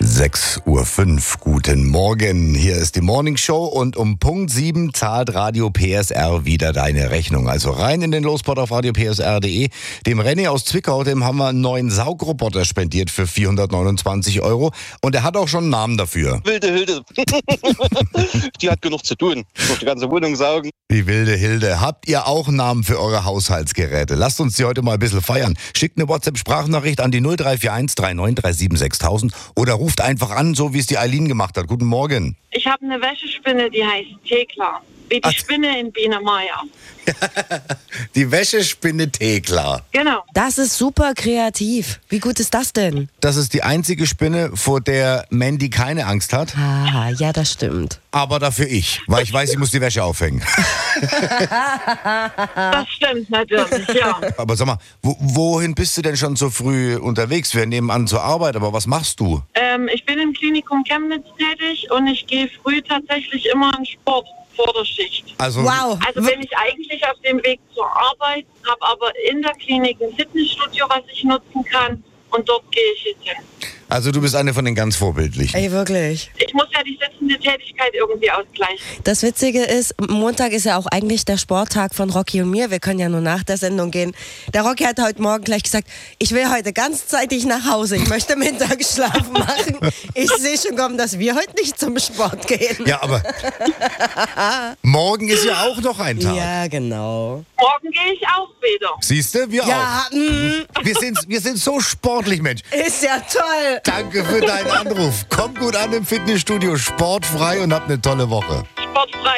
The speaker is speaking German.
6:05 Uhr. Guten Morgen. Hier ist die Morning Show und um Punkt 7 zahlt Radio PSR wieder deine Rechnung. Also rein in den Lospot auf radiopsr.de. Dem René aus Zwickau, dem haben wir einen neuen Saugroboter spendiert für 429 €. Und er hat auch schon einen Namen dafür. Wilde Hilde. Die hat genug zu tun. Noch die ganze Wohnung saugen. Die wilde Hilde. Habt ihr auch Namen für eure Haushaltsgeräte? Lasst uns die heute mal ein bisschen feiern. Schickt eine WhatsApp-Sprachnachricht an die 0341 3937 6000 oder ruft einfach an, so wie es die Eileen gemacht hat. Guten Morgen. Ich habe eine Wäschespinne, die heißt Thekla. Wie die Spinne in Biene Meier. Die Wäschespinne Thekla. Genau. Das ist super kreativ. Wie gut ist das denn? Das ist die einzige Spinne, vor der Mandy keine Angst hat. Ah, ja, das stimmt. Aber dafür ich, weil ich weiß, ich muss die Wäsche aufhängen. Das stimmt natürlich, ja. Aber sag mal, wohin bist du denn schon so früh unterwegs? Wir nehmen an zur Arbeit, aber was machst du? Ich bin im Klinikum Chemnitz tätig und ich gehe früh tatsächlich immer in Sport vor der Schicht. Also, Wow. Also bin ich eigentlich auf dem Weg zur Arbeit, habe aber in der Klinik ein Fitnessstudio, was ich nutzen kann und dort gehe ich jetzt hin. also du bist eine von den ganz Vorbildlichen. Ey, wirklich. Ich muss ja die sitzende Tätigkeit irgendwie ausgleichen. Das Witzige ist, Montag ist ja auch eigentlich der Sporttag von Rocky und mir. Wir können ja nur nach der Sendung gehen. Der Rocky hat heute Morgen gleich gesagt, ich will heute ganzzeitig nach Hause. Ich möchte Mittagsschlaf machen. Ich sehe schon kommen, dass wir heute nicht zum Sport gehen. Ja, aber morgen ist ja auch noch ein Tag. Ja, genau. Morgen gehe ich auch wieder. Siehst du, wir Ja, auch. Wir sind so sportlich, Mensch. ist ja toll. Danke für deinen Anruf. Kommt gut an im Fitnessstudio, sportfrei und habt eine tolle Woche. Sportfrei.